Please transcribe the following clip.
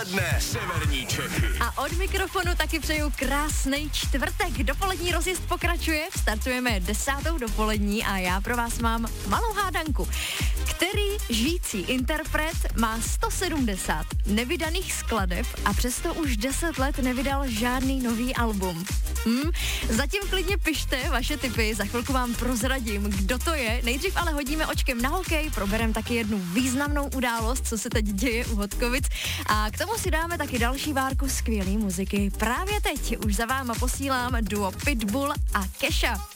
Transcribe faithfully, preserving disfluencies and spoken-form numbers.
dopoledne, severní Čechy. A od mikrofonu taky přeju krásný čtvrtek. Dopolední rozjezd pokračuje, startujeme desátou dopolední a já pro vás mám malou hádanku. Který žijící interpret má sto sedmdesát nevydaných skladeb a přesto už deset let nevydal žádný nový album? Hmm, zatím klidně pište vaše tipy, za chvilku vám prozradím, kdo to je. Nejdřív ale hodíme očkem na hokej, probereme taky jednu významnou událost, co se teď děje u Hodkovic a k tomu si dáme taky další várku skvělé muziky. Právě teď už za váma posílám duo Pitbull a Kesha.